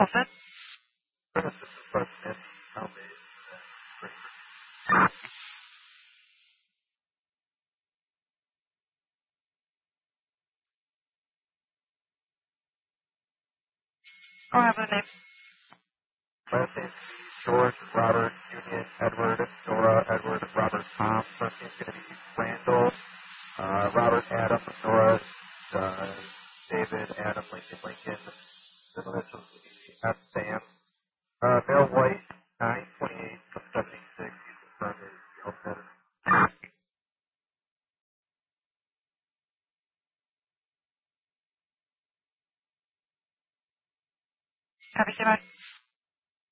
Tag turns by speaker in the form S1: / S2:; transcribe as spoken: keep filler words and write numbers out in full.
S1: Wilson.
S2: This is President. How may
S1: Go ahead with the name.
S2: Last name George, Robert, Union, Edward, Nora, Edward, Robert, Tom. First name's going to be Randall, uh, Robert, Adam, Nora, uh, David, Adam, Lincoln, Lincoln. Middle initials will be F, Sam. Uh, male white, nine twenty-eight from seventy-six. He's confirmed as Yeltsin.
S1: Copy, stand by.